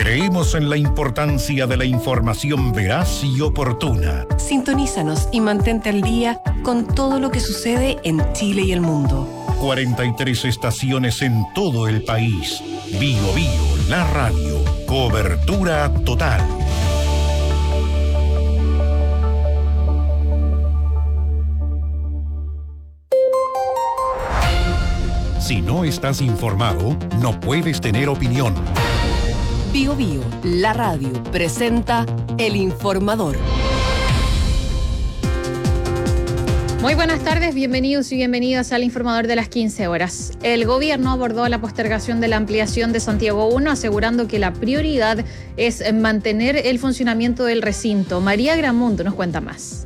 Creemos en la importancia de la información veraz y oportuna. Sintonízanos y mantente al día con todo lo que sucede en Chile y el mundo. 43 estaciones en todo el país. Bio Bio, la radio. Cobertura total. Si no estás informado, no puedes tener opinión. Bio Bio, la radio, presenta El Informador. Muy buenas tardes, bienvenidos y bienvenidas al Informador de las 15 horas. El gobierno abordó la postergación de la ampliación de Santiago 1, asegurando que la prioridad es mantener el funcionamiento del recinto. María Gramundo nos cuenta más.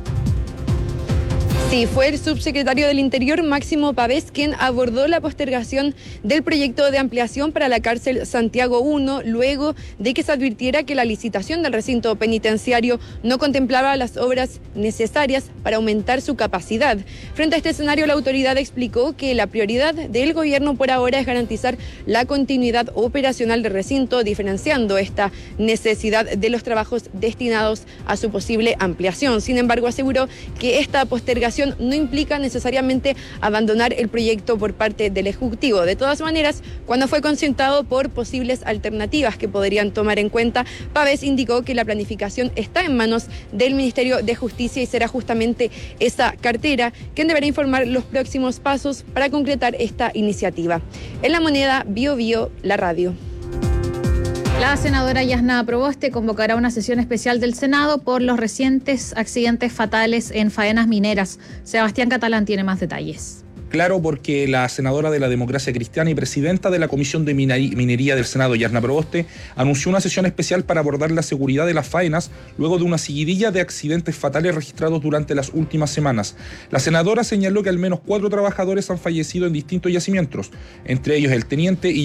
Sí, fue el subsecretario del Interior, Máximo Pavés, quien abordó la postergación del proyecto de ampliación para la cárcel Santiago 1, luego de que se advirtiera que la licitación del recinto penitenciario no contemplaba las obras necesarias para aumentar su capacidad. Frente a este escenario, la autoridad explicó que la prioridad del gobierno por ahora es garantizar la continuidad operacional del recinto, diferenciando esta necesidad de los trabajos destinados a su posible ampliación. Sin embargo, aseguró que esta postergación no implica necesariamente abandonar el proyecto por parte del Ejecutivo. De todas maneras, cuando fue consultado por posibles alternativas que podrían tomar en cuenta, Pavés indicó que la planificación está en manos del Ministerio de Justicia y será justamente esa cartera quien deberá informar los próximos pasos para concretar esta iniciativa. En La Moneda, Bio Bio, la radio. La senadora Yasna Proboste convocará una sesión especial del Senado por los recientes accidentes fatales en faenas mineras. Sebastián Catalán tiene más detalles. Claro, porque la senadora de la Democracia Cristiana y presidenta de la Comisión de Minería del Senado, Yasna Proboste, anunció una sesión especial para abordar la seguridad de las faenas luego de una seguidilla de accidentes fatales registrados durante las últimas semanas. La senadora señaló que al menos 4 trabajadores han fallecido en distintos yacimientos, entre ellos el teniente y